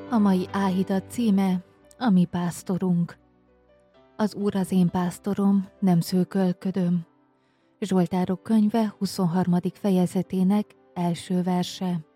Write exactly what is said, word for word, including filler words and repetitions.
A mai áhítat címe a mi pásztorunk. Az Úr az én pásztorom, nem szőkölködöm. Zsoltárok könyve huszonharmadik fejezetének első verse.